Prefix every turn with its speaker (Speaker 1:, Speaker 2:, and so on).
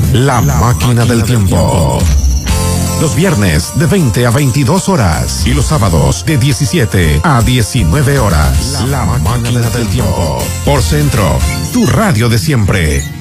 Speaker 1: La Máquina del Tiempo. Los viernes de 20 a 22 horas y los sábados de 17 a 19 horas. La Máquina del Tiempo. Por Centro, tu radio de siempre.